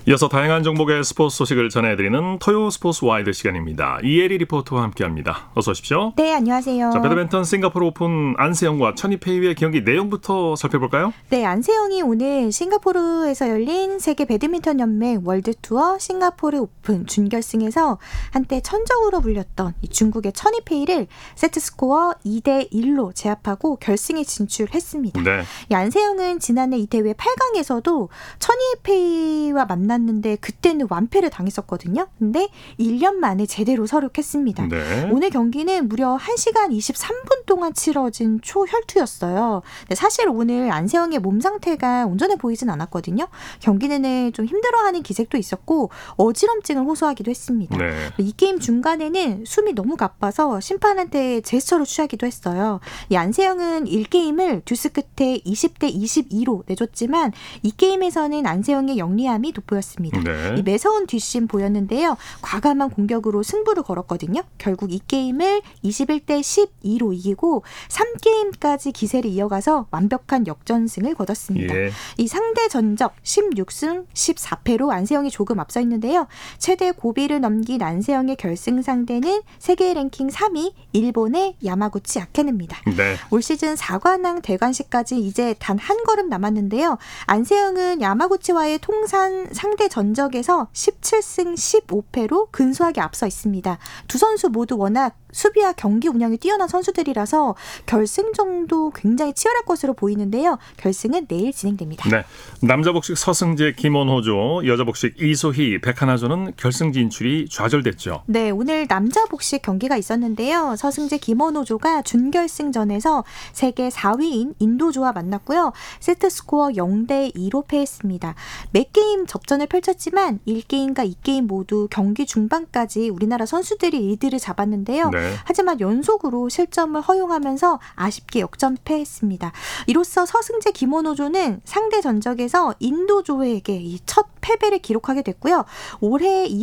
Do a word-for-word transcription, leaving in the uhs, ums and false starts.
이어서 다양한 종목의 스포츠 소식을 전해드리는 토요 스포츠 와이드 시간입니다. 이혜리 리포터와 함께합니다. 어서 오십시오. 네, 안녕하세요. 자, 배드민턴 싱가포르 오픈 안세영과 천이페이의 경기 내용부터 살펴볼까요? 네, 안세영이 오늘 싱가포르에서 열린 세계 배드민턴 연맹 월드투어 싱가포르 오픈 준결승에서 한때 천적으로 불렸던 이 중국의 천이페이를 세트스코어 이 대 일로 제압하고 결승에 진출했습니다. 네. 이 안세영은 지난해 이 대회 팔 강에서도 천이페이와 만났는데 그때는 완패를 당했었거든요. 근데 일 년 만에 제대로 서력했습니다. 네. 오늘 경기는 무려 한 시간 이십삼 분 동안 치러진 초혈투였어요. 근데 사실 오늘 안세영의 몸 상태가 온전해 보이진 않았거든요. 경기 내내 좀 힘들어하는 기색도 있었고 어지럼증을 호소하기도 했습니다. 네. 이 게임 중간에는 숨이 너무 가빠서 심판한테 제스처를 취하기도 했어요. 이 안세영은 일 게임을 듀스 끝에 이십 대 이십이로 내줬지만 이 게임에서는 안세영의 영리함이 돋보였습니다. 네. 이 매서운 뒷심 보였는데요. 과감한 공격으로 승부를 걸었거든요. 결국 이 게임을 이십일 대 십이로 이기고 삼 게임까지 기세를 이어가서 완벽한 역전승을 거뒀습니다. 예. 이 상대 전적 십육 승 십사 패로 안세영이 조금 앞서 있는데요. 최대 고비를 넘긴 안세영의 결승 상대는 세계 랭킹 삼 위 일본의 야마구치 아케네입니다. 네. 올 시즌 사 관왕 대관식까지 이제 단 한 걸음 남았는데요. 안세영은 야마구치와의 통산 상대 전적에서 십칠 승 십오 패로 근소하게 앞서 있습니다. 두 선수 모두 워낙 수비와 경기 운영이 뛰어난 선수들이라서 결승전도 굉장히 치열할 것으로 보이는데요. 결승은 내일 진행됩니다. 네. 남자 복식 서승재 김원호조, 여자 복식 이소희 백하나조는 결승 진출이 좌절됐죠. 네, 오늘 남자 복식 경기가 있었는데요. 서승재 김원호조가 준결승전에서 세계 사 위인 인도조와 만났고요. 세트 스코어 영 대 이로 패했습니다. 몇 게임 접전을 펼쳤지만 일 게임과 이 게임 모두 경기 중반까지 우리나라 선수들이 리드를 잡았는데요. 네. 하지만 연속으로 실점을 허용하면서 아쉽게 역전패했습니다. 이로써 서승재 김원호조는 상대 전적에서 인도조에게 이 첫 패배를 기록하게 됐고요. 올해